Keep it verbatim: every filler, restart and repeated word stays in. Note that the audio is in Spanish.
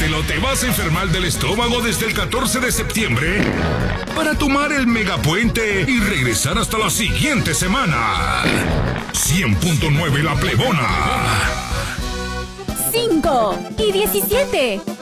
Tómatelo, te vas a enfermar del estómago desde el catorce de septiembre para tomar el megapuente y regresar hasta la siguiente semana. cien punto nueve La Plebona. cinco y diecisiete.